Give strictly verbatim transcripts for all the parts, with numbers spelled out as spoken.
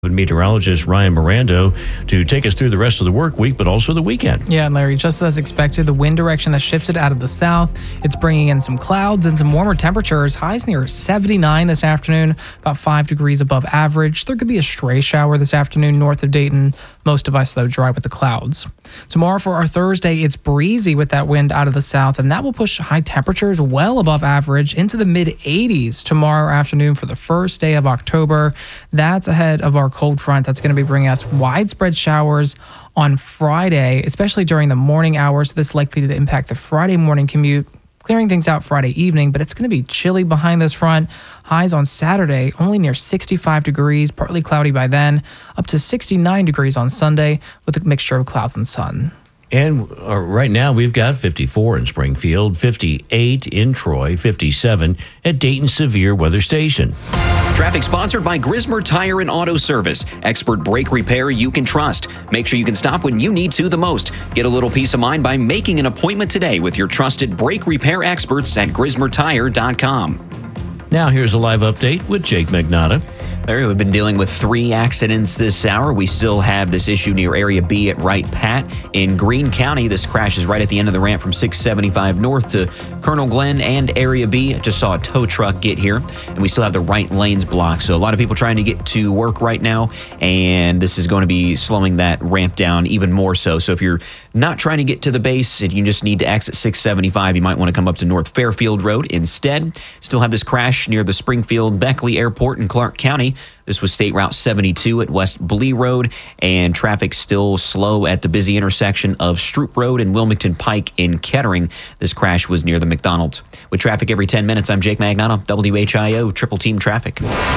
Meteorologist Ryan Mirando to take us through the rest of the work week, but also the weekend. Yeah, Larry, just as expected, the wind direction has shifted out of the south. It's bringing in some clouds and some warmer temperatures. Highs near seventy-nine this afternoon, about five degrees above average. There could be a stray shower this afternoon north of Dayton. Most of us, though, dry with the clouds. Tomorrow for our Thursday, it's breezy with that wind out of the south, and that will push high temperatures well above average into the mid eighties tomorrow afternoon for the first day of October. That's ahead of our cold front that's going to be bringing us widespread showers on Friday, especially during the morning hours. This is likely to impact the Friday morning commute, clearing things out Friday evening, but it's going to be chilly behind this front. Highs on Saturday only near sixty-five degrees, partly cloudy by then, up to sixty-nine degrees on Sunday with a mixture of clouds and sun. And uh, right now we've got fifty-four in Springfield, fifty-eight in Troy, fifty-seven at Dayton Severe Weather Station. Traffic sponsored by Grismer Tire and Auto Service. Expert brake repair you can trust. Make sure you can stop when you need to the most. Get a little peace of mind by making an appointment today with your trusted brake repair experts at grismer tire dot com. Now here's a live update with Jake Magnotta. Larry, we've been dealing with three accidents this hour. We still have this issue near Area B at Wright Pat in Greene County. This crash is right at the end of the ramp from six seventy-five north to Colonel Glenn and Area B. I just saw a tow truck get here, and we still have the right lanes blocked. So a lot of people trying to get to work right now, and this is going to be slowing that ramp down even more so. So if you're not trying to get to the base and you just need to exit six seventy-five, you might want to come up to North Fairfield Road instead. Still have this crash near the Springfield-Beckley Airport in Clark County. This was State Route seventy-two at West Blee Road, and traffic still slow at the busy intersection of Stroop Road and Wilmington Pike in Kettering. This crash was near the McDonald's. With traffic every ten minutes, I'm Jake Magnotta, W H I O Triple Team Traffic.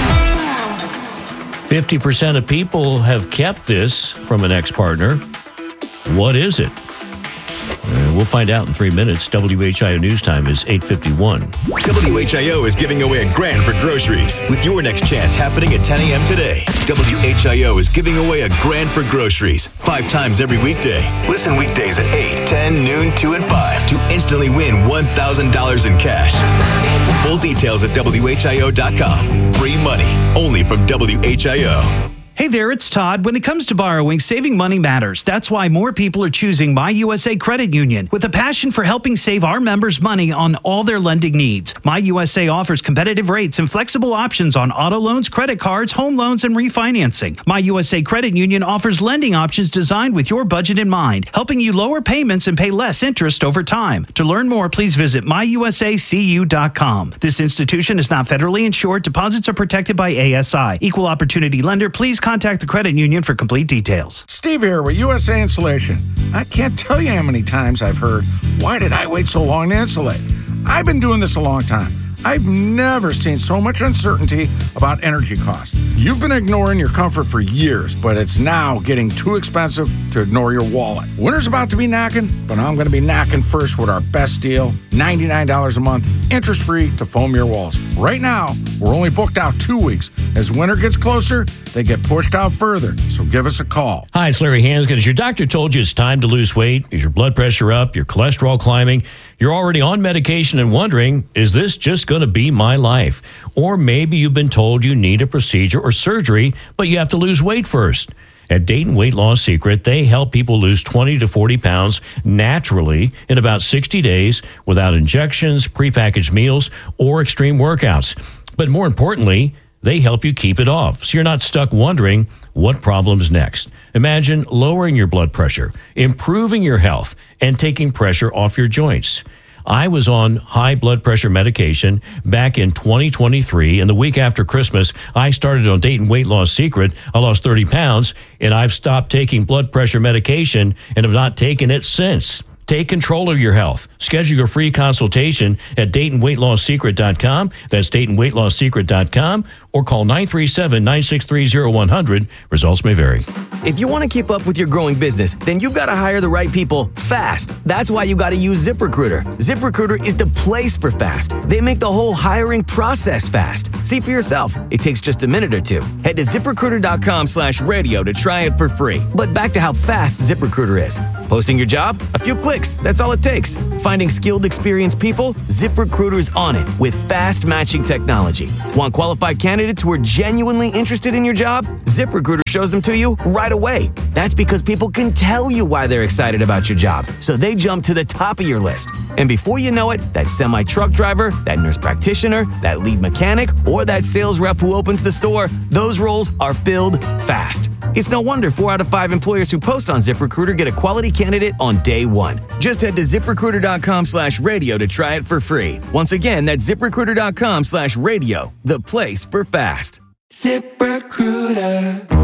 fifty percent of people have kept this from an ex-partner. What is it? Uh, we'll find out in three minutes. W H I O News Time is eight fifty-one. W H I O is giving away a grand for groceries with your next chance happening at ten a.m. today. W H I O is giving away a grand for groceries five times every weekday. Listen weekdays at eight, ten, noon, two, and five to instantly win one thousand dollars in cash. Full details at W H I O dot com. Free money only from W H I O. Hey there, it's Todd. When it comes to borrowing, saving money matters. That's why more people are choosing My U S A Credit Union with a passion for helping save our members money on all their lending needs. My U S A offers competitive rates and flexible options on auto loans, credit cards, home loans, and refinancing. My U S A Credit Union offers lending options designed with your budget in mind, helping you lower payments and pay less interest over time. To learn more, please visit my u s a c u dot com. This institution is not federally insured. Deposits are protected by A S I. Equal opportunity lender. Please contact the credit union for complete details. Steve here with U S A Insulation. I can't tell you how many times I've heard, why did I wait so long to insulate? I've been doing this a long time. I've never seen so much uncertainty about energy costs. You've been ignoring your comfort for years, but it's now getting too expensive to ignore your wallet. Winter's about to be knocking, but I'm going to be knocking first with our best deal, ninety-nine dollars a month, interest-free to foam your walls. Right now, we're only booked out two weeks. As winter gets closer, they get pushed out further, so give us a call. Hi, it's Larry Hansgen. Has your doctor told you it's time to lose weight? Is your blood pressure up? Your cholesterol climbing? You're already on medication and wondering, is this just going to be my life? Or maybe you've been told you need a procedure or surgery, but you have to lose weight first. At Dayton Weight Loss Secret, they help people lose twenty to forty pounds naturally in about sixty days without injections, prepackaged meals, or extreme workouts. But more importantly, they help you keep it off, so you're not stuck wondering what problem's next. Imagine lowering your blood pressure, improving your health, and taking pressure off your joints. I was on high blood pressure medication back in twenty twenty-three, and the week after Christmas, I started on Dayton Weight Loss Secret. I lost thirty pounds, and I've stopped taking blood pressure medication and have not taken it since. Take control of your health. Schedule your free consultation at Dayton Weight Loss Secret dot com. That's Dayton Weight Loss Secret dot com, or call nine three seven, nine six three, zero one hundred. Results may vary. If you want to keep up with your growing business, then you've got to hire the right people fast. That's why you got to use ZipRecruiter. ZipRecruiter is the place for fast. They make the whole hiring process fast. See for yourself. It takes just a minute or two. Head to ZipRecruiter.com slash radio to try it for free. But back to how fast ZipRecruiter is. Posting your job? A few clicks. That's all it takes. Finding skilled, experienced people? ZipRecruiter's on it with fast matching technology. Want qualified candidates who are genuinely interested in your job? ZipRecruiter shows them to you right away. That's because people can tell you why they're excited about your job, so they jump to the top of your list. And before you know it, that semi-truck driver, that nurse practitioner, that lead mechanic, or that sales rep who opens the store, those roles are filled fast. It's no wonder four out of five employers who post on ZipRecruiter get a quality candidate on day one. Just head to ZipRecruiter.com slash radio to try it for free. Once again, that's ZipRecruiter.com slash radio, the place for fast. ZipRecruiter.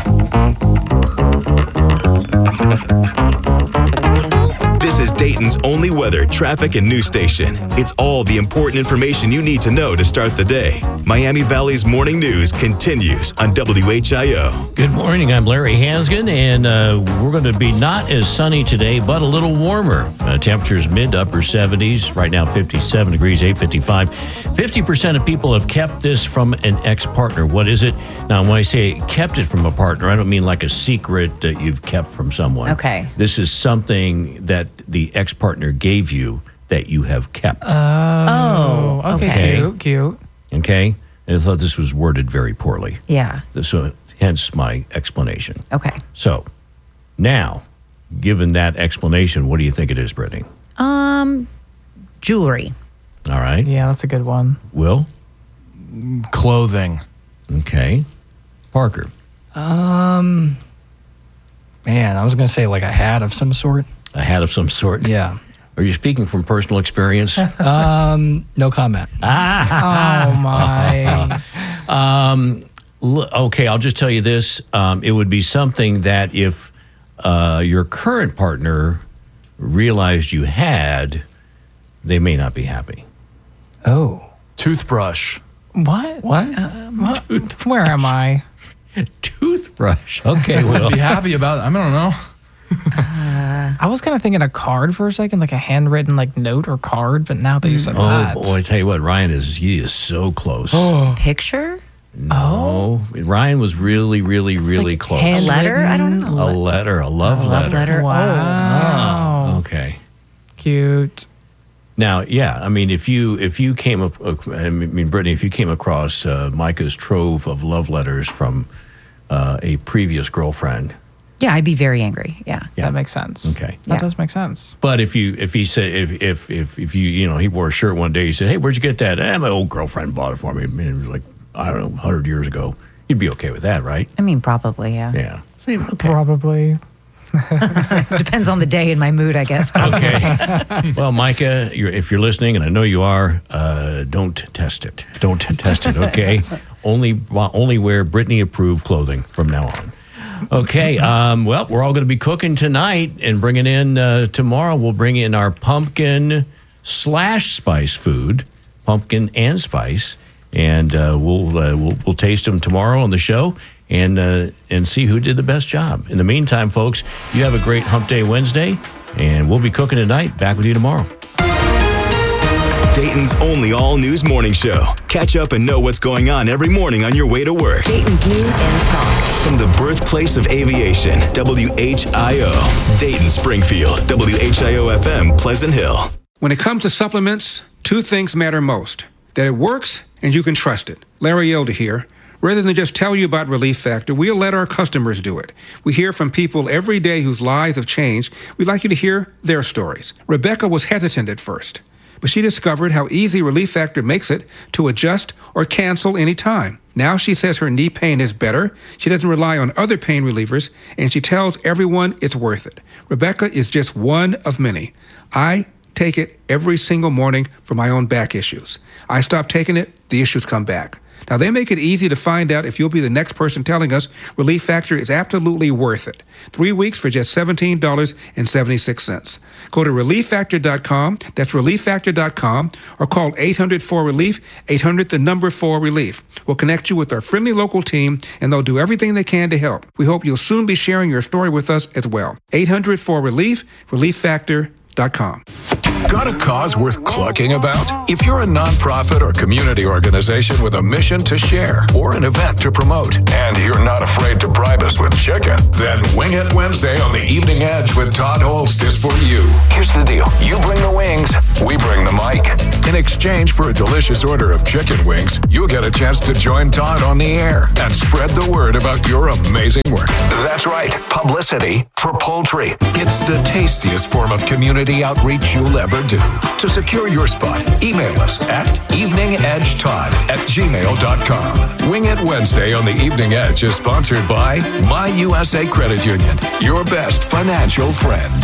This is Dayton's only weather, traffic, and news station. It's all the important information you need to know to start the day. Miami Valley's morning news continues on W H I O. Good morning. I'm Larry Hansgen, and uh, we're going to be not as sunny today, but a little warmer. Uh, temperatures mid to upper seventies. Right now, fifty-seven degrees, eight fifty-five. fifty percent of people have kept this from an ex-partner. What is it? Now, when I say kept it from a partner, I don't mean like a secret that you've kept from someone. Okay. This is something that the ex-partner gave you that you have kept. Oh, Oh, okay, okay. cute, cute. Okay? And I thought this was worded very poorly. Yeah. So, hence my explanation. Okay. So, now, given that explanation, what do you think it is, Brittany? Um, jewelry. All right. Yeah, that's a good one. Will? Clothing. Okay. Parker? Um, man, I was going to say like a hat of some sort. A hat of some sort? Yeah. Are you speaking from personal experience? Um, no comment. Oh, my. Um, l- okay, I'll just tell you this. Um, it would be something that if uh, your current partner realized you had, they may not be happy. Oh. Toothbrush. What? What? What? Where am I? Toothbrush. Okay, well. Be happy about it. I don't know. I was kind of thinking a card for a second, like a handwritten like note or card, but now that you said Oh, that. boy, I tell you what, Ryan is, he is so close. Picture? No, Ryan was really, really, really like close. hand- A letter? I don't know. A letter, a love A letter. love letter. Wow. Okay. Cute. Now, yeah, I mean, if you if you came up, I mean, Brittany, if you came across uh, Micah's trove of love letters from uh, a previous girlfriend, Yeah, I'd be very angry. Yeah. Yeah. That makes sense. Okay. That Yeah. does make sense. but if you if he said if if if if you you know he wore a shirt one day, he said, "Hey, where'd you get that?" Eh, my old girlfriend bought it for me. I mean, it was like I don't know, a hundred years ago. You'd be okay with that, right? I mean, probably, yeah. Yeah. Same. Okay. Probably. Depends on the day and my mood, I guess. Okay. Well, Micah, you're, if you're listening, and I know you are, uh, don't test it. Don't t- test it, okay? only well, only wear Brittany-approved clothing from now on. Okay. Um, well, we're all going to be cooking tonight and bringing in uh, tomorrow. We'll bring in our pumpkin slash spice food, pumpkin and spice, and uh, we'll, uh, we'll we'll taste them tomorrow on the show. And uh, and see who did the best job. In the meantime, folks, you have a great Hump Day Wednesday, and we'll be cooking tonight. Back with you tomorrow. Dayton's only all-news morning show. Catch up and know what's going on every morning on your way to work. Dayton's news and talk. From the birthplace of aviation, W H I O. Dayton, Springfield, W H I O F M, Pleasant Hill. When it comes to supplements, two things matter most. That it works and you can trust it. Larry Elder here. Rather than just tell you about Relief Factor, we'll let our customers do it. We hear from people every day whose lives have changed. We'd like you to hear their stories. Rebecca was hesitant at first, but she discovered how easy Relief Factor makes it to adjust or cancel any time. Now she says her knee pain is better, she doesn't rely on other pain relievers, and she tells everyone it's worth it. Rebecca is just one of many. I take it every single morning for my own back issues. I stop taking it, the issues come back. Now, they make it easy to find out if you'll be the next person telling us Relief Factor is absolutely worth it. Three weeks for just seventeen dollars and seventy-six cents. Go to relief factor dot com, that's relief factor dot com, or call eight hundred four relief, eight hundred the number four relief. We'll connect you with our friendly local team, and they'll do everything they can to help. We hope you'll soon be sharing your story with us as well. eight hundred four relief, relief factor dot com. Got a cause worth clucking about? If you're a nonprofit or community organization with a mission to share or an event to promote, and you're not afraid to bribe us with chicken, then Wing It Wednesday on the Evening Edge with Todd Holst is for you. Here's the deal. You bring the wings, we bring the mic. In exchange for a delicious order of chicken wings, you'll get a chance to join Todd on the air and spread the word about your amazing work. That's right, publicity for poultry. It's the tastiest form of community outreach you'll ever do. To secure your spot, email us at eveningedgetodd at gmail dot com. Wing It Wednesday on the Evening Edge is sponsored by My U S A Credit Union, your best financial friend.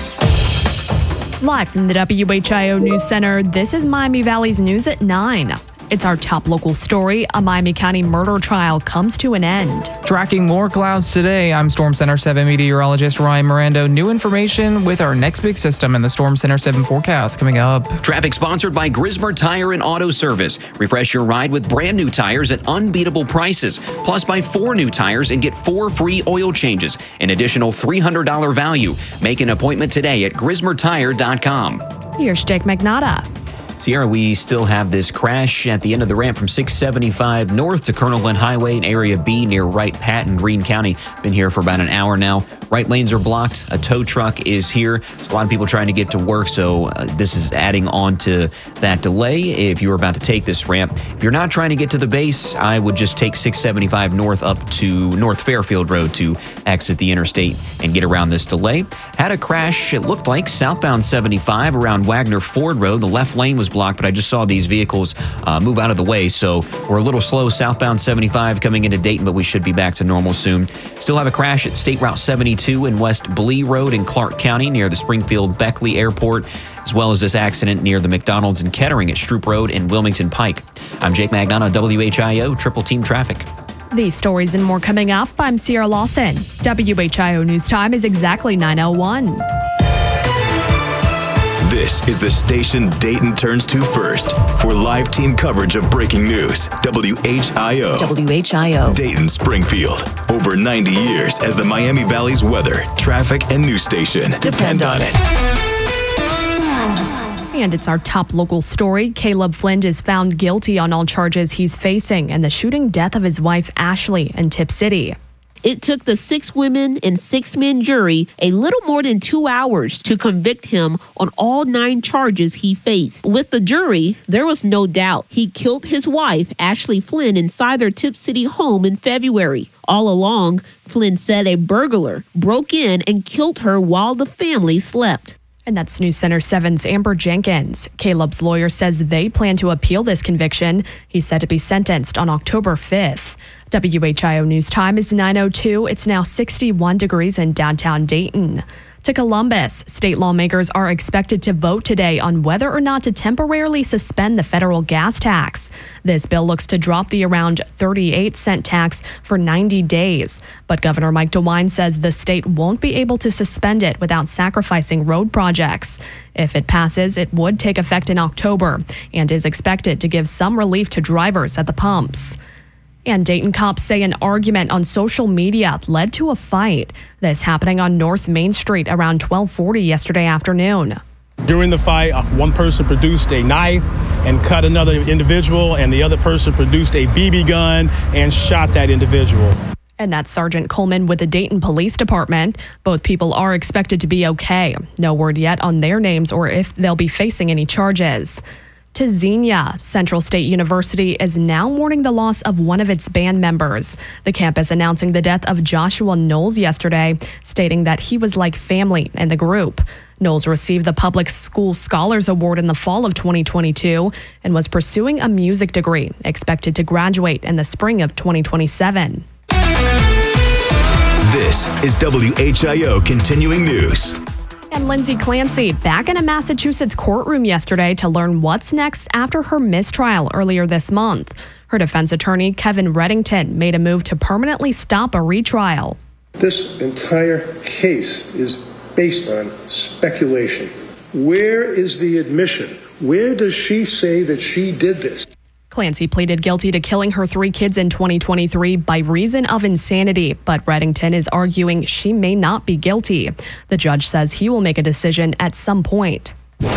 Live from the W H I O News Center, this is Miami Valley's News at nine. It's our top local story. A Miami County murder trial comes to an end. Tracking more clouds today, I'm Storm Center seven meteorologist Ryan Mirando. New information with our next big system in the Storm Center seven forecast coming up. Traffic sponsored by Grismer Tire and Auto Service. Refresh your ride with brand new tires at unbeatable prices. Plus, buy four new tires and get four free oil changes. An additional three hundred dollars value. Make an appointment today at grismer tire dot com. Here's Jake Magnotta. Sierra, we still have this crash at the end of the ramp from six seventy-five north to Colonel Glenn Highway in Area B near Wright Pat in Greene County. Been here for about an hour now. Right lanes are blocked. A tow truck is here. There's a lot of people trying to get to work, so uh, this is adding on to that delay if you were about to take this ramp. If you're not trying to get to the base, I would just take six seventy-five north up to North Fairfield Road to exit the interstate and get around this delay. Had a crash, it looked like, southbound seventy-five around Wagner Ford Road. The left lane was blocked, but I just saw these vehicles uh, move out of the way, so we're a little slow southbound seventy-five coming into Dayton, but we should be back to normal soon. Still have a crash at State Route seventy-two in West Blee Road in Clark County near the Springfield Beckley Airport, as well as this accident near the McDonald's in Kettering at Stroop Road and Wilmington Pike. I'm Jake Magnotta, W H I O Triple Team Traffic. These stories and more coming up. I'm Sierra Lawson. W H I O News Time is exactly nine oh one. This is the station Dayton turns to first for live team coverage of breaking news. W H I O. W H I O. Dayton, Springfield. Over ninety years as the Miami Valley's weather, traffic, and news station. Depend on it. And it's our top local story. Caleb Flynn is found guilty on all charges he's facing in the shooting death of his wife, Ashley, in Tip City. It took the six women and six men jury a little more than two hours to convict him on all nine charges he faced. With the jury, there was no doubt he killed his wife, Ashley Flynn, inside their Tip City home in February. All along, Flynn said a burglar broke in and killed her while the family slept. And that's News Center seven's Amber Jenkins. Caleb's lawyer says they plan to appeal this conviction. He's set to be sentenced on October fifth. W H I O News Time is nine oh two. It's now sixty-one degrees in downtown Dayton. To Columbus, state lawmakers are expected to vote today on whether or not to temporarily suspend the federal gas tax. This bill looks to drop the around thirty-eight cent tax for ninety days. But Governor Mike DeWine says the state won't be able to suspend it without sacrificing road projects. If it passes, it would take effect in October and is expected to give some relief to drivers at the pumps. And Dayton cops say an argument on social media led to a fight. This happening on North Main Street around twelve forty yesterday afternoon. During the fight, one person produced a knife and cut another individual, and the other person produced a B B gun and shot that individual. And that's Sergeant Coleman with the Dayton Police Department. Both people are expected to be okay. No word yet on their names or if they'll be facing any charges. To Xenia, Central State University is now mourning the loss of one of its band members. The campus announcing the death of Joshua Knowles yesterday, stating that he was like family in the group. Knowles received the Public School Scholars Award in the fall of twenty twenty-two and was pursuing a music degree, expected to graduate in the spring of twenty twenty-seven. This is W H I O Continuing News. And Lindsay Clancy back in a Massachusetts courtroom yesterday to learn what's next after her mistrial earlier this month. Her Her defense attorney, Kevin Reddington, made a move to permanently stop a retrial. This entire case is based on speculation. Where is the admission? Where does she say that she did this? Clancy pleaded guilty to killing her three kids in twenty twenty-three by reason of insanity, but Reddington is arguing she may not be guilty. The judge says he will make a decision at some point.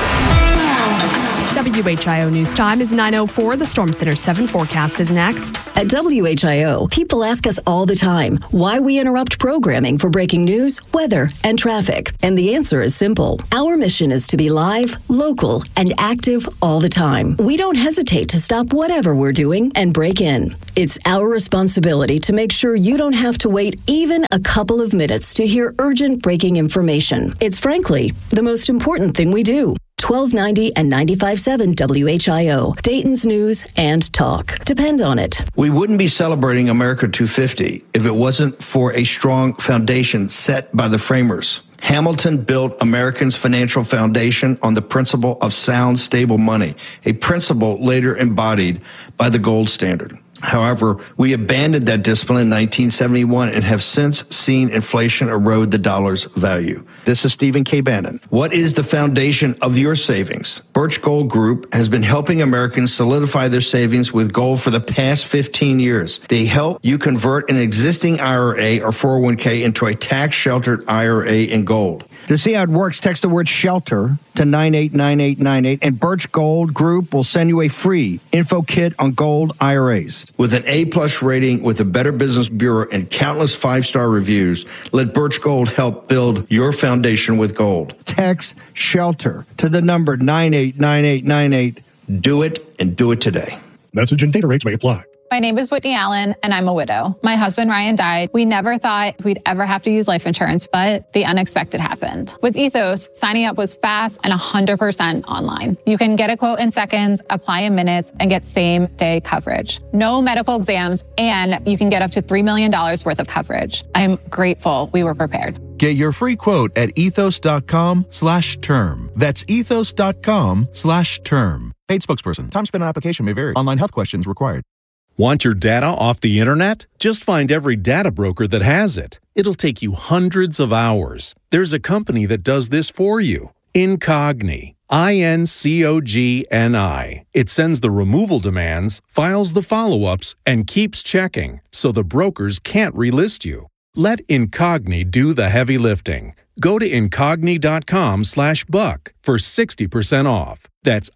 W H I O News Time is nine oh four. The Storm Center seven forecast is next. At W H I O, people ask us all the time why we interrupt programming for breaking news, weather, and traffic. And the answer is simple. Our mission is to be live, local, and active all the time. We don't hesitate to stop whatever we're doing and break in. It's our responsibility to make sure you don't have to wait even a couple of minutes to hear urgent breaking information. It's frankly the most important thing we do. twelve ninety and ninety-five point seven W H I O, Dayton's News and Talk. Depend on it. We wouldn't be celebrating America two fifty if it wasn't for a strong foundation set by the framers. Hamilton built Americans' financial foundation on the principle of sound, stable money, a principle later embodied by the gold standard. However, we abandoned that discipline in nineteen seventy-one and have since seen inflation erode the dollar's value. This is Stephen K. Bannon. What is the foundation of your savings? Birch Gold Group has been helping Americans solidify their savings with gold for the past fifteen years. They help you convert an existing I R A or four oh one k into a tax-sheltered I R A in gold. To see how it works, text the word SHELTER to nine eight nine eight nine eight, and Birch Gold Group will send you a free info kit on gold I R As. With an A-plus rating with the Better Business Bureau and countless five-star reviews, let Birch Gold help build your foundation with gold. Text SHELTER to the number nine eight nine eight nine eight. Do it, and do it today. Message and data rates may apply. My name is Whitney Allen, and I'm a widow. My husband, Ryan, died. We never thought we'd ever have to use life insurance, but the unexpected happened. With Ethos, signing up was fast and one hundred percent online. You can get a quote in seconds, apply in minutes, and get same-day coverage. No medical exams, and you can get up to three million dollars worth of coverage. I'm grateful we were prepared. Get your free quote at ethos.com slash term. That's ethos.com slash term. Paid spokesperson. Time spent on application may vary. Online health questions required. Want your data off the internet? Just find every data broker that has it. It'll take you hundreds of hours. There's a company that does this for you. Incogni. I N C O G N I. It sends the removal demands, files the follow-ups, and keeps checking, so the brokers can't relist you. Let Incogni do the heavy lifting. Go to incogni.com slash buck for sixty percent off. That's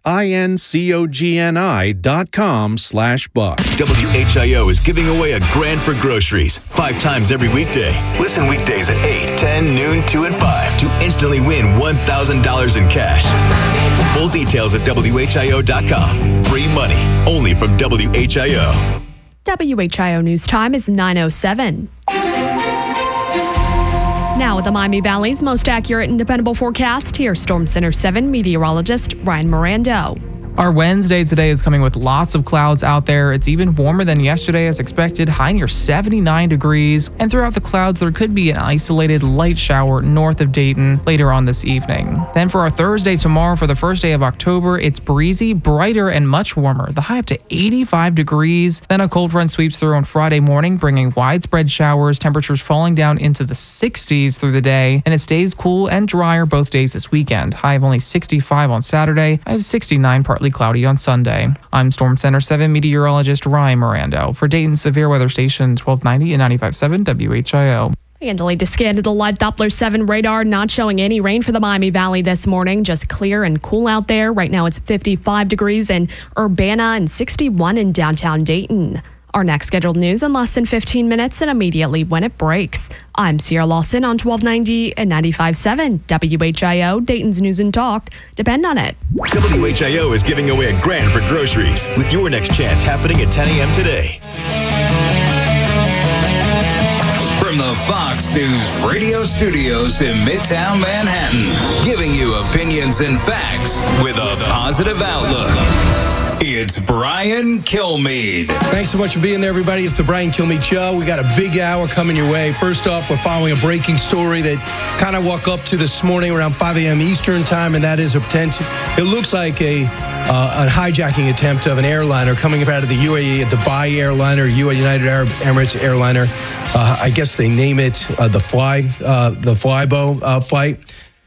I-N-C-O-G-N-I dot com slash buck. W H I O is giving away a grand for groceries five times every weekday. Listen weekdays at eight, ten, noon, two, and five to instantly win one thousand dollars in cash. Full details at W H I O dot com. Free money only from W H I O. W H I O News Time is nine oh seven. Now with the Miami Valley's most accurate and dependable forecast, here's Storm Center seven meteorologist Ryan Mirando. Our Wednesday today is coming with lots of clouds out there. It's even warmer than yesterday as expected, high near seventy-nine degrees. And throughout the clouds, there could be an isolated light shower north of Dayton later on this evening. Then for our Thursday tomorrow, for the first day of October, it's breezy, brighter, and much warmer. The high up to eighty-five degrees. Then a cold front sweeps through on Friday morning, bringing widespread showers, temperatures falling down into the sixties through the day. And it stays cool and drier both days this weekend. High of only sixty-five on Saturday, high of sixty-nine partly cloudy on Sunday. I'm Storm Center seven meteorologist Ryan Mirando for Dayton's Severe Weather Station twelve ninety and ninety-five point seven W H I O. And the latest scan to the live Doppler seven radar, not showing any rain for the Miami Valley this morning. Just clear and cool out there. Right now it's fifty-five degrees in Urbana and sixty-one in downtown Dayton. Our next scheduled news in less than fifteen minutes and immediately when it breaks. I'm Sierra Lawson on twelve ninety and ninety-five point seven W H I O, Dayton's News and Talk. Depend on it. W H I O is giving away a grand for groceries with your next chance happening at ten a.m. today. From the Fox News radio studios in Midtown Manhattan, giving you opinions and facts with a positive outlook. It's Brian Kilmeade. Thanks so much for being there, everybody. It's the Brian Kilmeade Show. We got a big hour coming your way. First off, we're following a breaking story that kind of woke up to this morning around five a.m. Eastern time, and that is a potential. It looks like a uh, a hijacking attempt of an airliner coming out of the U A E, a Dubai airliner, U A United Arab Emirates airliner. Uh, I guess they name it uh, the Fly, uh, the Flybo uh, flight.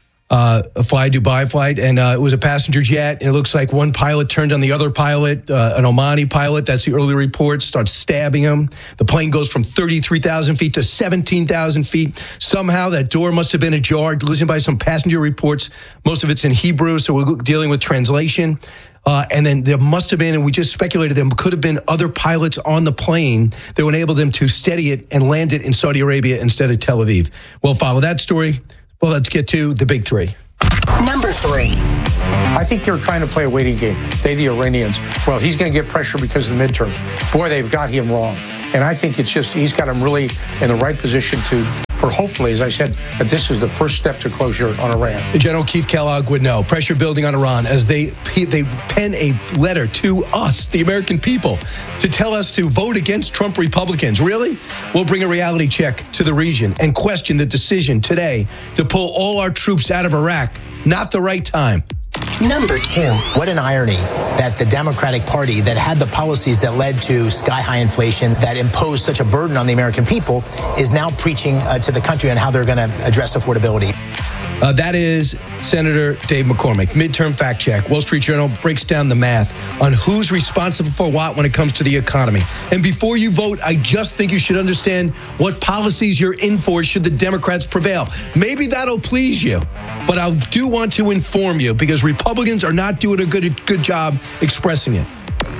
Uh, a Fly Dubai flight, and uh, it was a passenger jet, and it looks like one pilot turned on the other pilot, uh, an Omani pilot, that's the early report, starts stabbing him. The plane goes from thirty-three thousand feet to seventeen thousand feet. Somehow that door must have been ajar, listened by some passenger reports. Most of it's in Hebrew, so we're dealing with translation. Uh, and then there must have been, and we just speculated, there could have been other pilots on the plane that would enable them to steady it and land it in Saudi Arabia instead of Tel Aviv. We'll follow that story. Well, let's get to the big three. Number three. I think they're trying to play a waiting game. They, the Iranians. Well, he's going to get pressure because of the midterm. Boy, they've got him wrong. And I think it's just, he's got him really in the right position to, for hopefully, as I said, that this is the first step to closure on Iran. General Keith Kellogg would know. Pressure building on Iran as they they pen a letter to us, the American people, to tell us to vote against Trump Republicans. Really? We'll bring a reality check to the region and question the decision today to pull all our troops out of Iraq. Not the right time. Number two. What an irony that the Democratic Party that had the policies that led to sky-high inflation, that imposed such a burden on the American people, is now preaching uh, to the country on how they're going to address affordability. Uh, that is Senator Dave McCormick. Midterm fact check. Wall Street Journal breaks down the math on who's responsible for what when it comes to the economy. And before you vote, I just think you should understand what policies you're in for should the Democrats prevail. Maybe that'll please you, but I do want to inform you because Republicans are not doing a good, good job expressing it.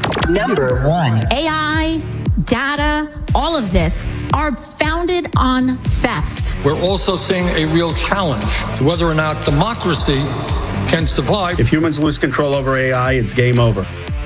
Number one. A I, data, all of this are founded on theft. We're also seeing a real challenge to whether or not democracy can survive. If humans lose control over A I, it's game over.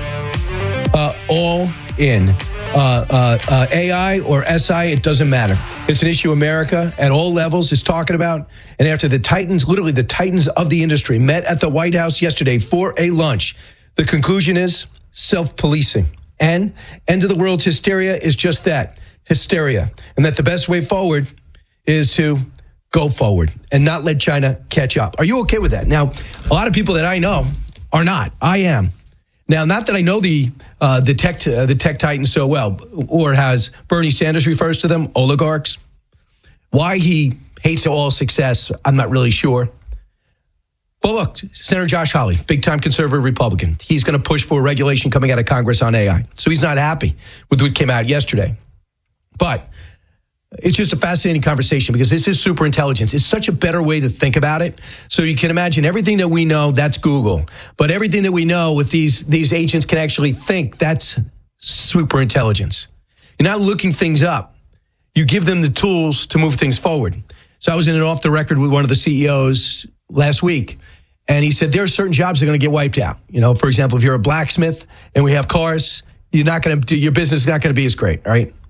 Uh, all in. Uh, uh, uh, A I or S I, it doesn't matter. It's an issue America at all levels is talking about. And after the titans, literally the titans of the industry, met at the White House yesterday for a lunch, the conclusion is self-policing. And end of the world's hysteria is just that, hysteria. And that the best way forward is to go forward and not let China catch up. Are you okay with that? Now, a lot of people that I know are not. I am. Now, not that I know the uh, the tech uh, the tech titans so well, or as Bernie Sanders refers to them, oligarchs. Why he hates all success, I'm not really sure. But look, Senator Josh Hawley, big-time conservative Republican, he's going to push for regulation coming out of Congress on A I. So he's not happy with what came out yesterday. But it's just a fascinating conversation because this is super intelligence. It's such a better way to think about it. So you can imagine everything that we know, that's Google. But everything that we know with these, these agents can actually think, that's super intelligence. You're not looking things up. You give them the tools to move things forward. So I was in an off the record with one of the C E Os last week. And he said, there are certain jobs that are going to get wiped out. You know, for example, if you're a blacksmith and we have cars, you're not going to do, your business is not going to be as great, all right?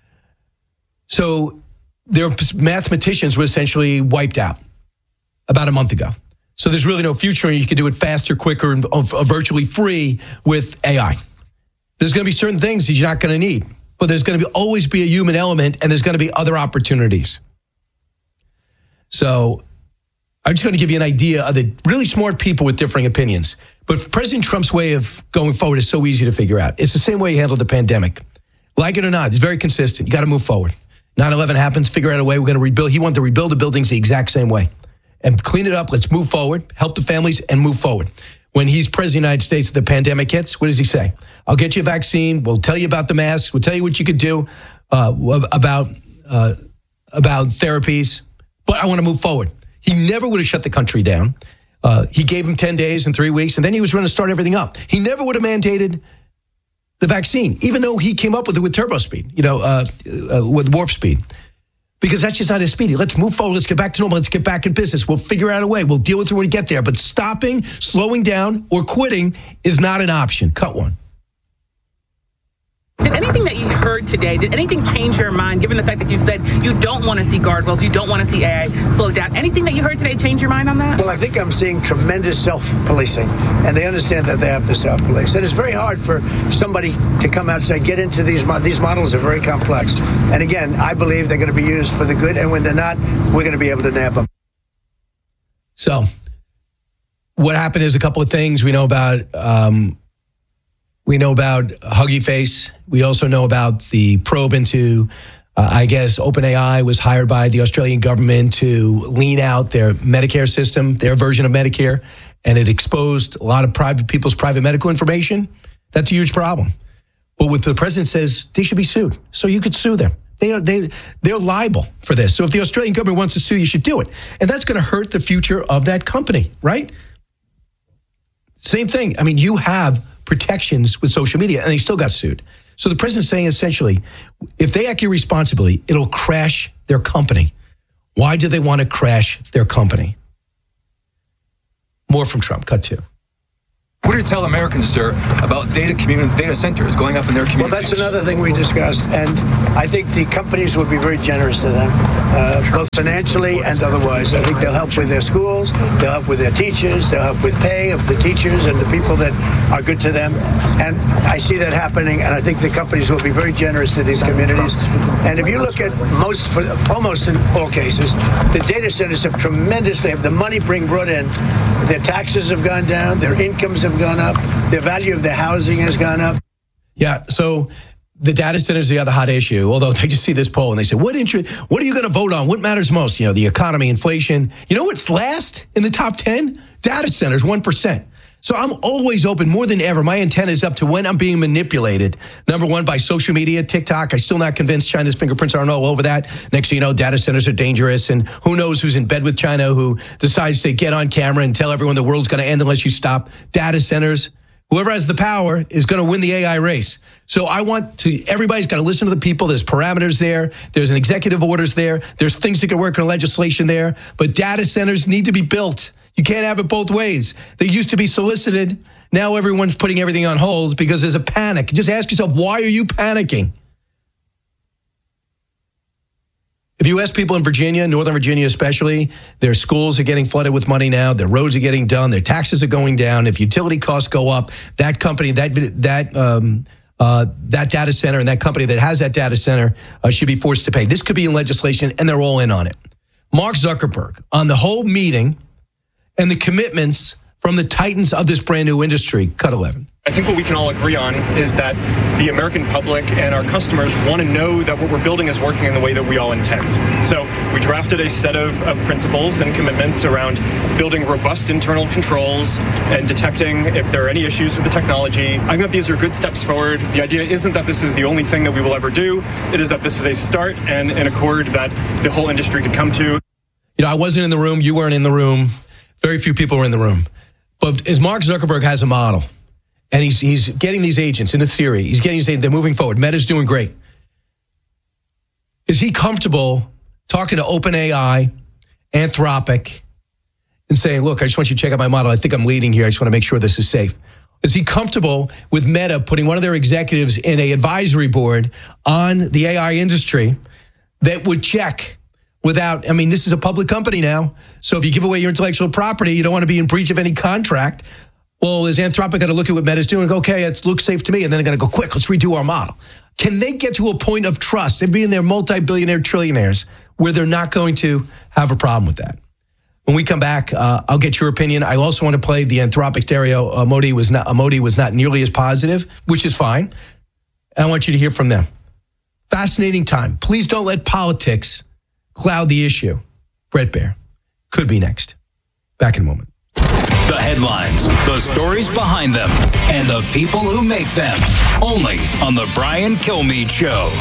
So their mathematicians were essentially wiped out about a month ago. So there's really no future, and you can do it faster, quicker, and uh, virtually free with A I. There's going to be certain things that you're not going to need, but there's going to be always be a human element, and there's going to be other opportunities. So I'm just going to give you an idea of the really smart people with differing opinions. But President Trump's way of going forward is so easy to figure out. It's the same way he handled the pandemic. Like it or not, it's very consistent. You got to move forward. nine eleven happens, figure out a way. We're going to rebuild. He wanted to rebuild the buildings the exact same way and clean it up. Let's move forward, help the families, and move forward. When he's president of the United States, the pandemic hits, what does he say? I'll get you a vaccine. We'll tell you about the masks. We'll tell you what you could do uh, about uh, about therapies. But I want to move forward. He never would have shut the country down. Uh, he gave him ten days and three weeks, and then he was going to start everything up. He never would have mandated the vaccine, even though he came up with it with turbo speed, you know, uh, uh, with warp speed, because that's just not his speed. Let's move forward. Let's get back to normal. Let's get back in business. We'll figure out a way. We'll deal with it when we get there. But stopping, slowing down, or quitting is not an option. Cut one. Did anything that you heard today, did anything change your mind, given the fact that you said you don't want to see guardrails, you don't want to see A I slow down? Anything that you heard today change your mind on that? Well, I think I'm seeing tremendous self-policing, and they understand that they have to self-police. And it's very hard for somebody to come out and say, get into these models. These models are very complex. And again, I believe they're going to be used for the good, and when they're not, we're going to be able to nab them. So what happened is a couple of things we know about. Um, we know about Huggy Face. We also know about the probe into, uh, I guess, OpenAI was hired by the Australian government to lean out their Medicare system, their version of Medicare, and it exposed a lot of private people's private medical information. That's a huge problem. But what the president says, they should be sued. So you could sue them. They are, they, they're liable for this. So if the Australian government wants to sue, you should do it. And that's going to hurt the future of that company, right? Same thing. I mean, you have protections with social media, and they still got sued. So the president's saying essentially, if they act irresponsibly, it'll crash their company. Why do they want to crash their company? More from Trump. Cut two. What do you tell Americans, sir, about data commun- data centers going up in their communities? Well, that's another thing we discussed, and I think the companies would be very generous to them, uh, both financially and otherwise. I think they'll help with their schools, they'll help with their teachers, they'll help with pay of the teachers and the people that are good to them. And I see that happening, and I think the companies will be very generous to these communities. And if you look at most, for almost in all cases, the data centers have tremendously, have the money being brought in, their taxes have gone down, their incomes have gone up, the value of the housing has gone up. Yeah, so the data centers are the other hot issue, although they just see this poll and they say, what interest, what are you going to vote on? What matters most? You know, the economy, inflation. You know what's last in the top ten? Data centers, one percent. So I'm always open more than ever. My antenna is up to when I'm being manipulated. Number one, by social media, TikTok. I'm still not convinced China's fingerprints aren't all over that. Next thing you know, data centers are dangerous. And who knows who's in bed with China who decides to get on camera and tell everyone the world's going to end unless you stop data centers. Whoever has the power is going to win the A I race. So I want to, everybody's got to listen to the people. There's parameters there. There's an executive orders there. There's things that can work in legislation there. But data centers need to be built. You can't have it both ways. They used to be solicited. Now everyone's putting everything on hold because there's a panic. Just ask yourself, why are you panicking? If you ask people in Virginia, Northern Virginia especially, their schools are getting flooded with money now. Their roads are getting done. Their taxes are going down. If utility costs go up, that company, that that um, uh, that data center and that company that has that data center uh, should be forced to pay. This could be in legislation, and they're all in on it. Mark Zuckerberg, on the whole meeting and the commitments from the titans of this brand new industry. Cut eleven. I think what we can all agree on is that the American public and our customers want to know that what we're building is working in the way that we all intend. So we drafted a set of, of principles and commitments around building robust internal controls and detecting if there are any issues with the technology. I think that these are good steps forward. The idea isn't that this is the only thing that we will ever do. It is that this is a start and an accord that the whole industry could come to. You know, I wasn't in the room. You weren't in the room. Very few people were in the room. But as Mark Zuckerberg has a model, and he's he's getting these agents into theory. He's getting these, they're moving forward. Meta's doing great. Is he comfortable talking to OpenAI, Anthropic, and saying, look, I just want you to check out my model. I think I'm leading here. I just want to make sure this is safe. Is he comfortable with Meta putting one of their executives in an advisory board on the A I industry that would check without, I mean, this is a public company now. So if you give away your intellectual property, you don't want to be in breach of any contract. Well, is Anthropic going to look at what Meta's doing and go, okay, it looks safe to me, and then they're going to go, quick, let's redo our model. Can they get to a point of trust, and being their multi-billionaire trillionaires, where they're not going to have a problem with that? When we come back, uh, I'll get your opinion. I also want to play the Anthropic stereo. Uh, Modi was not, uh, Modi was not nearly as positive, which is fine. And I want you to hear from them. Fascinating time. Please don't let politics cloud the issue. Brett Baer could be next. Back in a moment. The headlines, the stories behind them, and the people who make them. Only on The Brian Kilmeade Show.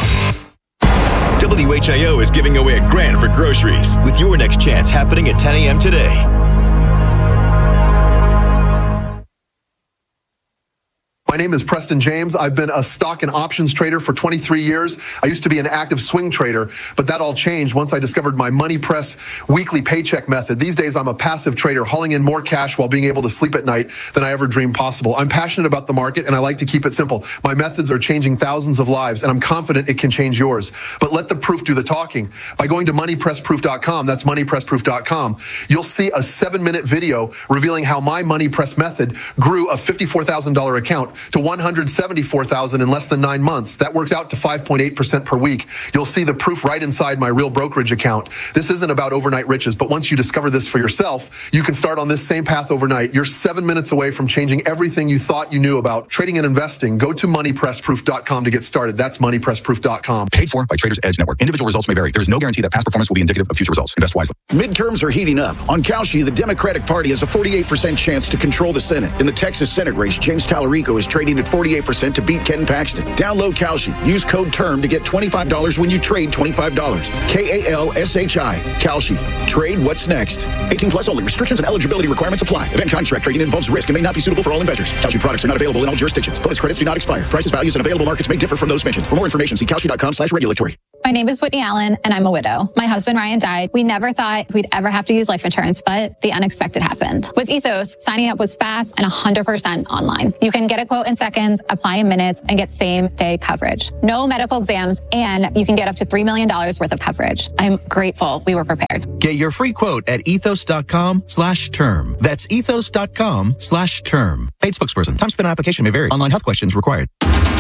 W H I O is giving away a grand for groceries with your next chance happening at ten a.m. today. My name is Preston James. I've been a stock and options trader for twenty-three years. I used to be an active swing trader, but that all changed once I discovered my Money Press weekly paycheck method. These days, I'm a passive trader, hauling in more cash while being able to sleep at night than I ever dreamed possible. I'm passionate about the market, and I like to keep it simple. My methods are changing thousands of lives, and I'm confident it can change yours. But let the proof do the talking. By going to money press proof dot com, that's money press proof dot com, you'll see a seven-minute video revealing how my Money Press method grew a fifty-four thousand dollars account to one hundred seventy-four thousand dollars in less than nine months. That works out to five point eight percent per week. You'll see the proof right inside my real brokerage account. This isn't about overnight riches, but once you discover this for yourself, you can start on this same path overnight. You're seven minutes away from changing everything you thought you knew about trading and investing. Go to money press proof dot com to get started. That's money press proof dot com. Paid for by Traders Edge Network. Individual results may vary. There is no guarantee that past performance will be indicative of future results. Invest wisely. Midterms are heating up. On Kalshi, the Democratic Party has a forty-eight percent chance to control the Senate. In the Texas Senate race, James Tallarico is trading at forty-eight percent to beat Ken Paxton. Download Kalshi. Use code TERM to get twenty-five dollars when you trade twenty-five dollars. K A L S H I. Kalshi. Trade what's next. eighteen plus only. Restrictions and eligibility requirements apply. Event contract trading involves risk and may not be suitable for all investors. Kalshi products are not available in all jurisdictions. Bonus credits do not expire. Prices, values, and available markets may differ from those mentioned. For more information, see kalshi dot com slash regulatory. My name is Whitney Allen, and I'm a widow. My husband, Ryan, died. We never thought we'd ever have to use life insurance, but the unexpected happened. With Ethos, signing up was fast and one hundred percent online. You can get a quote in seconds, apply in minutes, and get same-day coverage. No medical exams, and you can get up to three million dollars worth of coverage. I'm grateful we were prepared. Get your free quote at ethos dot com slash term. That's ethos dot com slash term. Paid spokesperson. Time spent on application may vary. Online health questions required.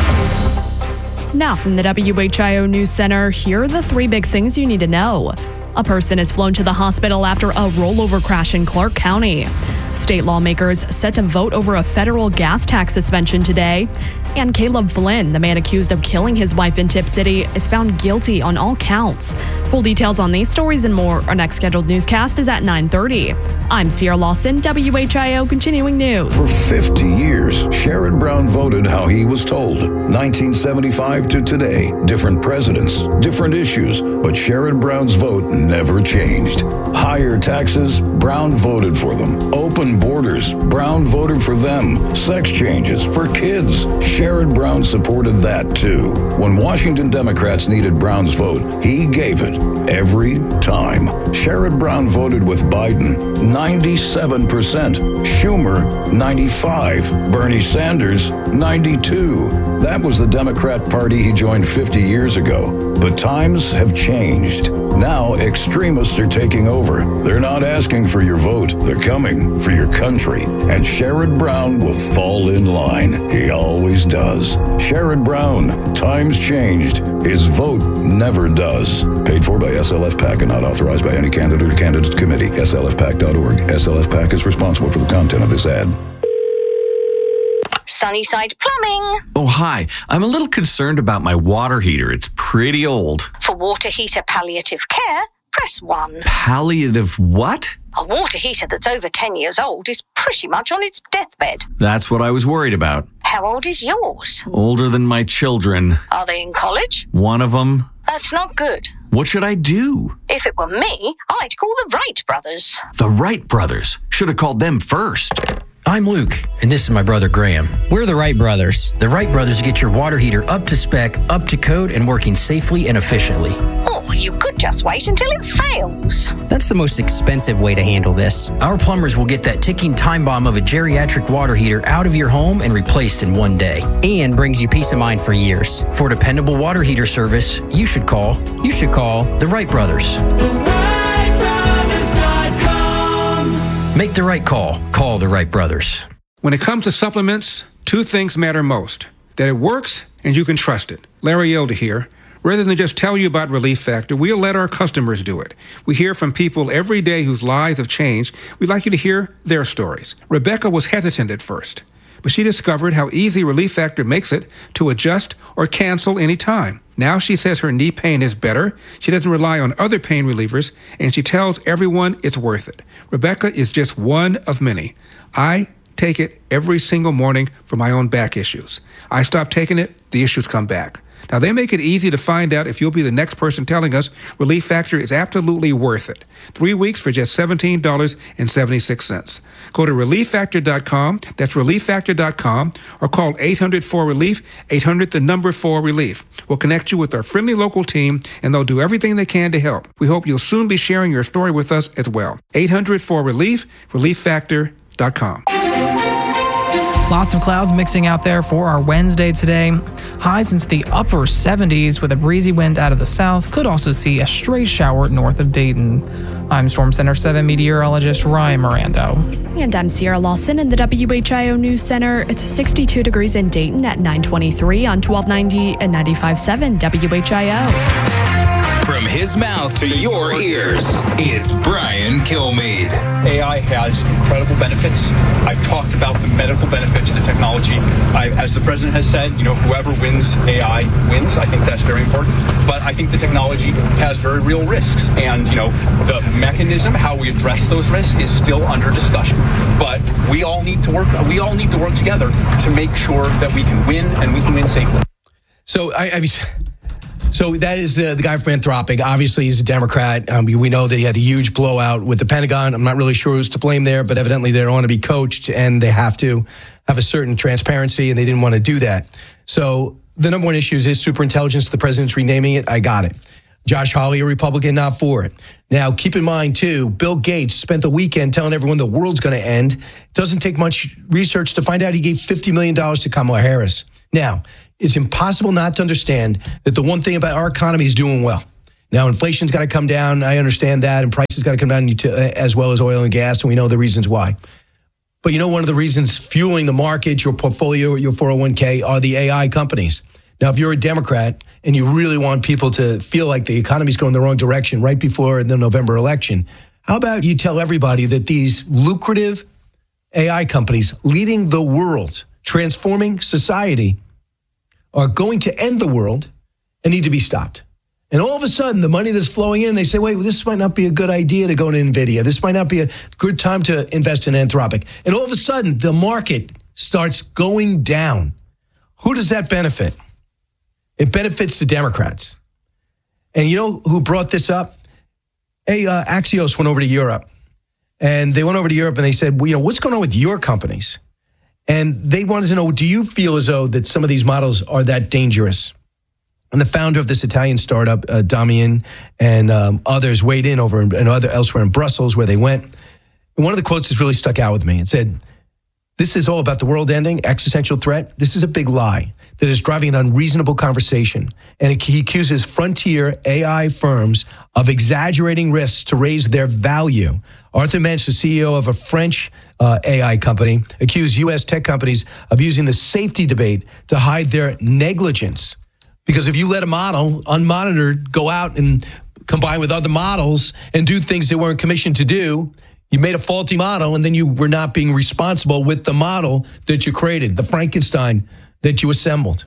Now from the W H I O News Center, here are the three big things you need to know. A person is flown to the hospital after a rollover crash in Clark County. State lawmakers set to vote over a federal gas tax suspension today. And Caleb Flynn, the man accused of killing his wife in Tip City, is found guilty on all counts. Full details on these stories and more. Our next scheduled newscast is at nine thirty. I'm Sierra Lawson, W H I O Continuing News. For fifty years, Sherrod Brown voted how he was told. nineteen seventy-five to today, different presidents, different issues, but Sherrod Brown's vote never changed. Higher taxes, Brown voted for them. Open borders, Brown voted for them. Sex changes for kids, Sherrod Brown supported that too. When Washington Democrats needed Brown's vote, he gave it every time. Sherrod Brown voted with Biden, ninety-seven percent. Schumer, ninety-five. Bernie Sanders, ninety-two. That was the Democrat Party he joined fifty years ago. But times have changed. Now extremists are taking over. They're not asking for your vote. They're coming for your country. And Sherrod Brown will fall in line. He always does. Sherrod Brown, times changed. His vote never does. Paid for by S L F PAC and not authorized by any candidate or candidates committee. S L F pac dot org. S L F PAC is responsible for the content of this ad. Sunnyside Plumbing. Oh, hi. I'm a little concerned about my water heater. It's pretty old. For water heater palliative care, press one. Palliative what? A water heater that's over ten years old is pretty much on its deathbed. That's what I was worried about. How old is yours? Older than my children. Are they in college? One of them. That's not good. What should I do? If it were me, I'd call the Wright brothers. The Wright brothers? Should have called them first. I'm Luke, and this is my brother Graham. We're the Wright Brothers. The Wright Brothers get your water heater up to spec, up to code, and working safely and efficiently. Or you could just wait until it fails. That's the most expensive way to handle this. Our plumbers will get that ticking time bomb of a geriatric water heater out of your home and replaced in one day. And brings you peace of mind for years. For dependable water heater service, you should call, you should call the Wright Brothers. Make the right call. Call the Wright Brothers. When it comes to supplements, two things matter most. That it works and you can trust it. Larry Elder here. Rather than just tell you about Relief Factor, we'll let our customers do it. We hear from people every day whose lives have changed. We'd like you to hear their stories. Rebecca was hesitant at first, but she discovered how easy Relief Factor makes it to adjust or cancel any time. Now she says her knee pain is better, she doesn't rely on other pain relievers, and she tells everyone it's worth it. Rebecca is just one of many. I take it every single morning for my own back issues. I stop taking it, the issues come back. Now, they make it easy to find out if you'll be the next person telling us Relief Factor is absolutely worth it. Three weeks for just seventeen dollars and seventy-six cents. Go to relief factor dot com, that's relief factor dot com, or call eight hundred four relief, eight hundred the number four relief. We'll connect you with our friendly local team, and they'll do everything they can to help. We hope you'll soon be sharing your story with us as well. eight hundred four relief, relief factor dot com. Lots of clouds mixing out there for our Wednesday today. Highs into the upper seventies with a breezy wind out of the south. Could also see a stray shower north of Dayton. I'm Storm Center seven meteorologist Ryan Mirando. And I'm Sierra Lawson in the W H I O News Center. It's sixty-two degrees in Dayton at nine twenty-three on twelve ninety and ninety-five point seven W H I O. From his mouth to your ears, it's Brian Kilmeade. A I has incredible benefits. I've talked about the medical benefits of the technology. I, as the president has said, you know, whoever wins A I wins. I think that's very important. But I think the technology has very real risks. And, you know, the mechanism, how we address those risks is still under discussion. But we all need to work, we all need to work together to make sure that we can win and we can win safely. So I, I mean, So that is the, the guy from Anthropic. Obviously, he's a Democrat. Um, we know that he had a huge blowout with the Pentagon. I'm not really sure who's to blame there, but evidently they don't want to be coached, and they have to have a certain transparency, and they didn't want to do that. So the number one issue is superintelligence. The president's renaming it. I got it. Josh Hawley, a Republican, not for it. Now, keep in mind, too, Bill Gates spent the weekend telling everyone the world's going to end. It doesn't take much research to find out he gave fifty million dollars to Kamala Harris. Now, it's impossible not to understand that the one thing about our economy is doing well. Now, inflation's got to come down. I understand that. And prices got to come down as well as oil and gas. And we know the reasons why. But you know, one of the reasons fueling the market, your portfolio, your four oh one k are the A I companies. Now, if you're a Democrat and you really want people to feel like the economy's going the wrong direction right before the November election, how about you tell everybody that these lucrative A I companies leading the world, transforming society, are going to end the world and need to be stopped. And all of a sudden, the money that's flowing in, they say, wait, well, this might not be a good idea to go to NVIDIA. This might not be a good time to invest in Anthropic. And all of a sudden, the market starts going down. Who does that benefit? It benefits the Democrats. And you know who brought this up? Hey, uh, Axios went over to Europe. And they went over to Europe and they said, well, you know, what's going on with your companies? And they wanted to know, do you feel as though that some of these models are that dangerous? And the founder of this Italian startup, uh, Damian, and um, others weighed in over in, and other elsewhere in Brussels where they went. And one of the quotes has really stuck out with me. It said, this is all about the world ending, existential threat. This is a big lie that is driving an unreasonable conversation. And it, he accuses frontier A I firms of exaggerating risks to raise their value. Arthur Mensch, the C E O of a French uh, A I company, accused U S tech companies of using the safety debate to hide their negligence. Because if you let a model, unmonitored, go out and combine with other models and do things they weren't commissioned to do, you made a faulty model, and then you were not being responsible with the model that you created, the Frankenstein that you assembled.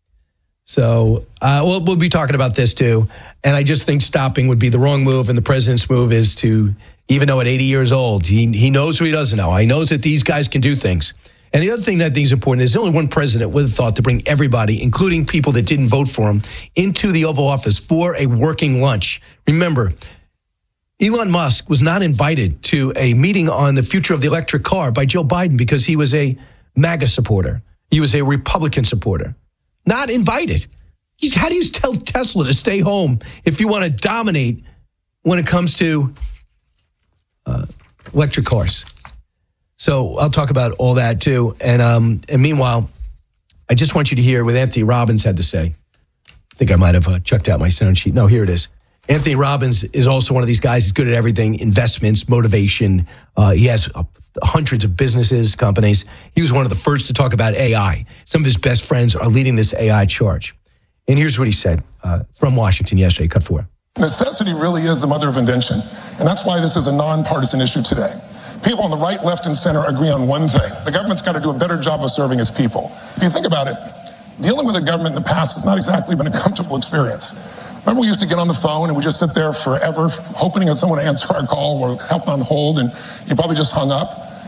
So uh, we'll, we'll be talking about this too. And I just think stopping would be the wrong move. And the president's move is to, even though at eighty years old, he, he knows what he doesn't know. He knows that these guys can do things. And the other thing that I think is important is there's only one president would have thought to bring everybody, including people that didn't vote for him, into the Oval Office for a working lunch. Remember, Elon Musk was not invited to a meeting on the future of the electric car by Joe Biden because he was a MAGA supporter. He was a Republican supporter. Not invited. How do you tell Tesla to stay home if you want to dominate when it comes to uh, electric cars? So I'll talk about all that too. And um, and meanwhile, I just want you to hear what Anthony Robbins had to say. I think I might have uh, chucked out my sound sheet. No, here it is. Anthony Robbins is also one of these guys. He's good at everything: investments, motivation. Uh, he has uh, hundreds of businesses, companies. He was one of the first to talk about A I. Some of his best friends are leading this A I charge. And here's what he said uh, from Washington yesterday. Cut four. Necessity really is the mother of invention. And that's why this is a nonpartisan issue today. People on the right, left, and center agree on one thing. The government's got to do a better job of serving its people. If you think about it, dealing with the government in the past has not exactly been a comfortable experience. Remember, we used to get on the phone and we just sit there forever, hoping that someone would answer our call or help on hold, and you probably just hung up.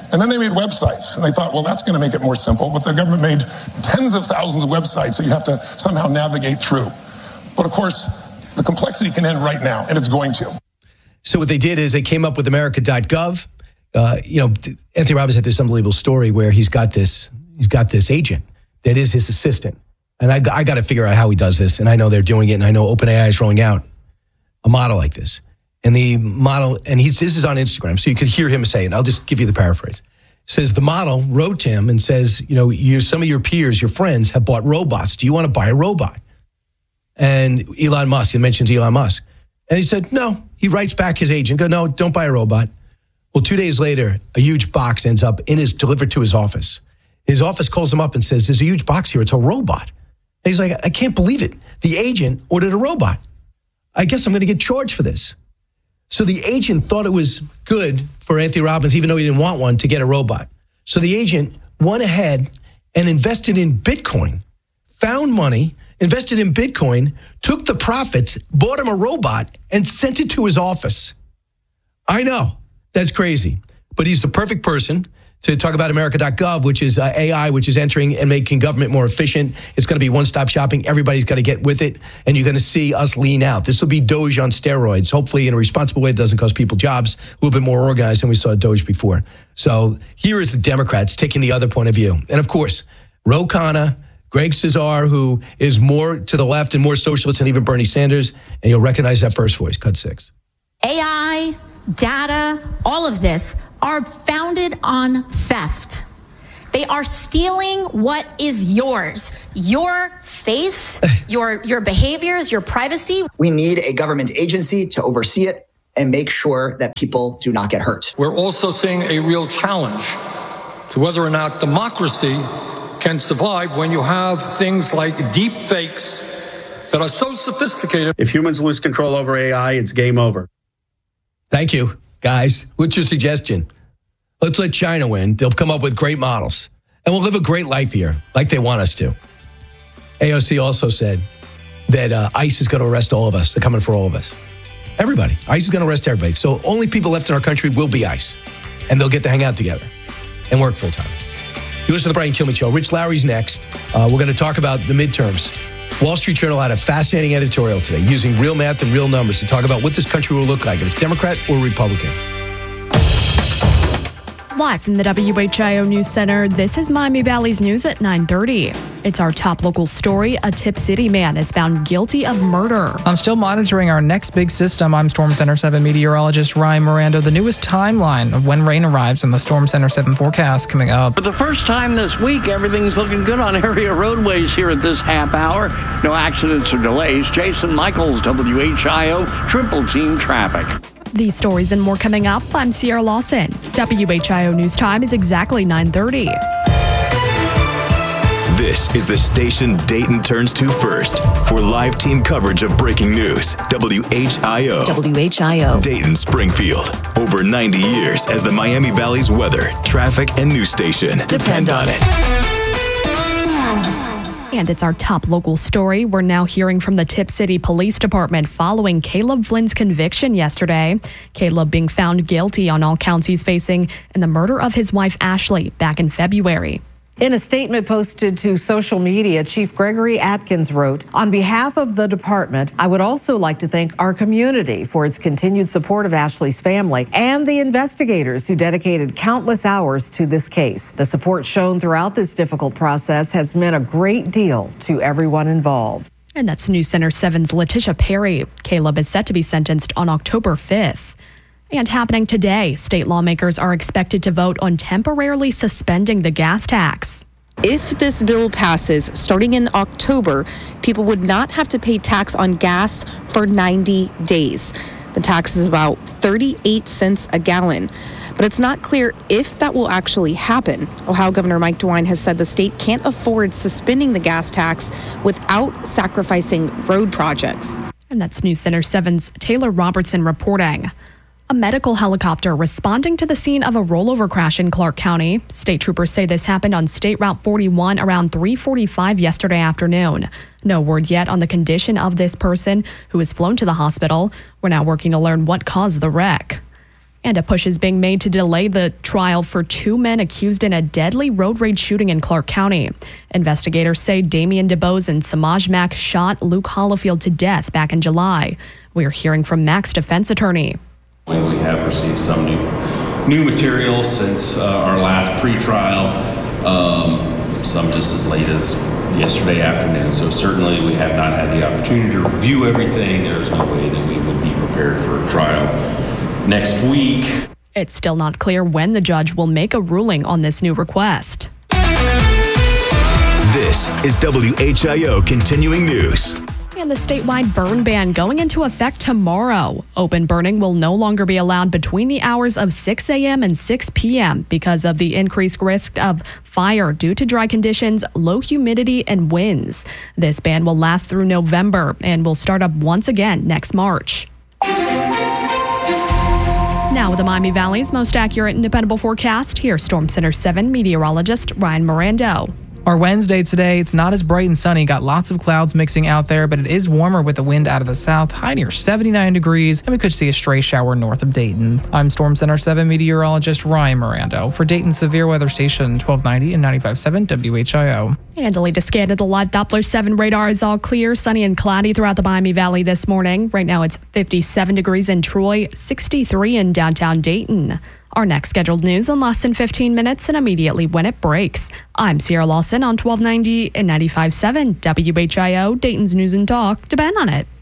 And then they made websites, and they thought, well, that's going to make it more simple. But the government made tens of thousands of websites that you have to somehow navigate through. But of course, the complexity can end right now, and it's going to. So what they did is they came up with America dot gov. Uh, you know, Anthony Robbins had this unbelievable story where he's got this, he's got this agent that is his assistant. And I, I got to figure out how he does this. And I know they're doing it, and I know OpenAI is rolling out a model like this. And the model, and he's, this is on Instagram, so you could hear him say it. I'll just give you the paraphrase. It says the model wrote to him and says, you know, you, some of your peers, your friends have bought robots. Do you want to buy a robot? And Elon Musk, he mentions Elon Musk. And he said, no. He writes back his agent, go, no, don't buy a robot. Well, two days later, a huge box ends up in his, delivered to his office. His office calls him up and says, there's a huge box here. It's a robot. And he's like, I can't believe it. The agent ordered a robot. I guess I'm going to get charged for this. So the agent thought it was good for Anthony Robbins, even though he didn't want one, to get a robot. So the agent went ahead and invested in Bitcoin, found money, invested in Bitcoin, took the profits, bought him a robot, and sent it to his office. I know, that's crazy. But he's the perfect person to talk about America dot gov, which is uh, A I, which is entering and making government more efficient. It's going to be one-stop shopping. Everybody's got to get with it, and you're going to see us lean out. This will be Doge on steroids, hopefully in a responsible way that doesn't cost people jobs, a little bit more organized than we saw Doge before. So here is the Democrats taking the other point of view. And of course, Ro Khanna, Greg Cesar, who is more to the left and more socialist than even Bernie Sanders, and you'll recognize that first voice, cut six. A I, data, all of this are founded on theft. They are stealing what is yours. Your face, your your behaviors, your privacy. We need a government agency to oversee it and make sure that people do not get hurt. We're also seeing a real challenge to whether or not democracy can survive when you have things like deep fakes that are so sophisticated. If humans lose control over A I, it's game over. Thank you, guys. What's your suggestion? Let's let China win. They'll come up with great models. And we'll live a great life here, like they want us to. A O C also said that uh, ICE is going to arrest all of us. They're coming for all of us. Everybody. ICE is going to arrest everybody. So only people left in our country will be ICE. And they'll get to hang out together and work full time. You listen to the Brian Kilmeade Show. Rich Lowry's next. Uh, we're going to talk about the midterms. Wall Street Journal had a fascinating editorial today using real math and real numbers to talk about what this country will look like. If it's Democrat or Republican. Live from the W H I O News Center, this is Miami Valley's News at nine thirty. It's our top local story. A Tip City man is found guilty of murder. I'm still monitoring our next big system. I'm Storm Center seven meteorologist Ryan Miranda. The newest timeline of when rain arrives in the Storm Center seven forecast coming up. For the first time this week, everything's looking good on area roadways here at this half hour. No accidents or delays. Jason Michaels, W H I O, Triple Team Traffic. These stories and more coming up. I'm Sierra Lawson. W H I O News Time is exactly nine thirty. This is the station Dayton turns to first for live team coverage of breaking news. W H I O. W H I O. Dayton Springfield. Over ninety years as the Miami Valley's weather, traffic, and news station. Depend, Depend on it. And it's our top local story. We're now hearing from the Tip City Police Department following Caleb Flynn's conviction yesterday. Caleb being found guilty on all counts he's facing in the murder of his wife, Ashley, back in February. In a statement posted to social media, Chief Gregory Atkins wrote, "On behalf of the department, I would also like to thank our community for its continued support of Ashley's family and the investigators who dedicated countless hours to this case. The support shown throughout this difficult process has meant a great deal to everyone involved." And that's News Center seven's Letitia Perry. Caleb is set to be sentenced on October fifth. And happening today, state lawmakers are expected to vote on temporarily suspending the gas tax. If this bill passes, starting in October, people would not have to pay tax on gas for ninety days. The tax is about thirty-eight cents a gallon. But it's not clear if that will actually happen. Ohio Governor Mike DeWine has said the state can't afford suspending the gas tax without sacrificing road projects. And that's News Center seven's Taylor Robertson reporting. A medical helicopter responding to the scene of a rollover crash in Clark County. State troopers say this happened on State Route forty-one around three forty-five yesterday afternoon. No word yet on the condition of this person who was flown to the hospital. We're now working to learn what caused the wreck. And a push is being made to delay the trial for two men accused in a deadly road rage shooting in Clark County. Investigators say Damian DeBose and Samaj Mack shot Luke Hollifield to death back in July. We're hearing from Mack's defense attorney. We have received some new new material since uh, our last pretrial, um, some just as late as yesterday afternoon. So certainly we have not had the opportunity to review everything. There's no way that we would be prepared for a trial next week. It's still not clear when the judge will make a ruling on this new request. This is W H I O Continuing News. And the statewide burn ban going into effect tomorrow. Open burning will no longer be allowed between the hours of six a.m. and six p.m. because of the increased risk of fire due to dry conditions, low humidity, and winds. This ban will last through November and will start up once again next March. Now with the Miami Valley's most accurate and dependable forecast, here's Storm Center seven meteorologist Ryan Mirando. Our Wednesday today, it's not as bright and sunny. Got lots of clouds mixing out there, but it is warmer with the wind out of the south, high near seventy-nine degrees, and we could see a stray shower north of Dayton. I'm Storm Center seven meteorologist Ryan Mirando for Dayton's Severe Weather Station twelve ninety and ninety-five point seven W H I O. And the latest scan of the live Doppler seven radar is all clear, sunny and cloudy throughout the Miami Valley this morning. Right now it's fifty-seven degrees in Troy, sixty-three in downtown Dayton. Our next scheduled news in less than fifteen minutes and immediately when it breaks. I'm Sierra Lawson on twelve ninety and ninety-five point seven W H I O, Dayton's News and Talk. Depend on it.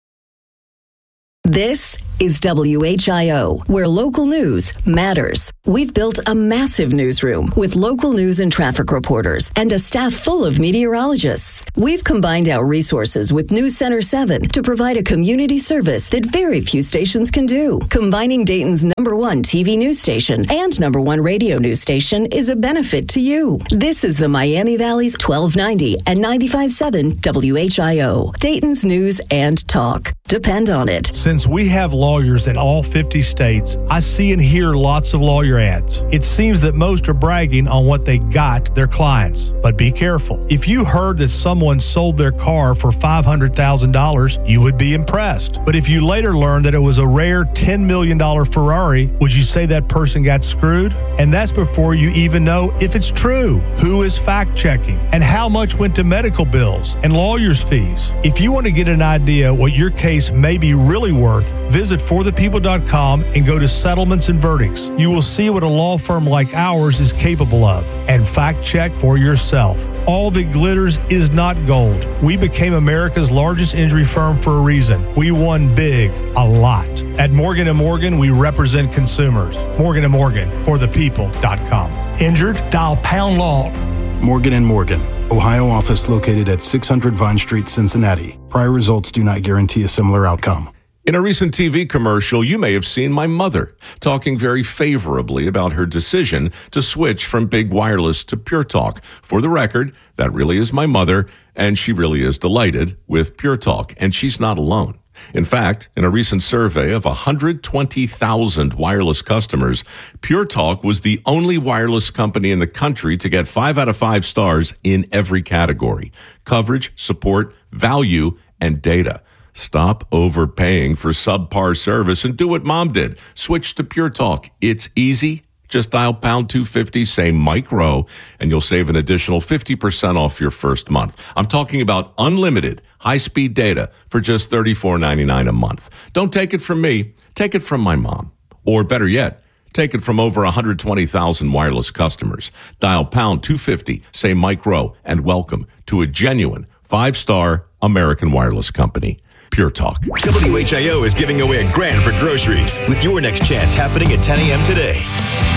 This is W H I O, where local news matters. We've built a massive newsroom with local news and traffic reporters and a staff full of meteorologists. We've combined our resources with News Center seven to provide a community service that very few stations can do. Combining Dayton's number one T V news station and number one radio news station is a benefit to you. This is the Miami Valley's twelve ninety and ninety-five point seven W H I O, Dayton's News and Talk. Depend on it. Since we have lawyers in all fifty states, I see and hear lots of lawyer ads. It seems that most are bragging on what they got their clients. But be careful. If you heard that someone sold their car for five hundred thousand dollars, you would be impressed. But if you later learned that it was a rare ten million dollars Ferrari, would you say that person got screwed? And that's before you even know if it's true. Who is fact checking? And how much went to medical bills and lawyers' fees? If you want to get an idea what your case may be really worth, visit for the people dot com and go to settlements and verdicts. You will see what a law firm like ours is capable of and fact check for yourself. All that glitters is not gold. We became America's largest injury firm for a reason. We won big, a lot. At Morgan and Morgan, we represent consumers. Morgan and Morgan, for the people dot com. Injured? Dial pound law. Morgan and Morgan, Ohio office located at six hundred Vine Street, Cincinnati. Prior results do not guarantee a similar outcome. In a recent T V commercial, you may have seen my mother talking very favorably about her decision to switch from Big Wireless to Pure Talk. For the record, that really is my mother, and she really is delighted with Pure Talk, and she's not alone. In fact, in a recent survey of one hundred twenty thousand wireless customers, Pure Talk was the only wireless company in the country to get five out of five stars in every category: coverage, support, value, and data. Stop overpaying for subpar service and do what Mom did. Switch to Pure Talk. It's easy. Just dial pound two fifty, say Mike Rowe, and you'll save an additional fifty percent off your first month. I'm talking about unlimited high-speed data for just thirty-four ninety-nine a month. Don't take it from me. Take it from my mom. Or better yet, take it from over one hundred twenty thousand wireless customers. Dial pound two fifty, say Mike Rowe, and welcome to a genuine five-star American wireless company. Pure Talk. W H I O is giving away a grand for groceries with your next chance happening at ten a.m. today.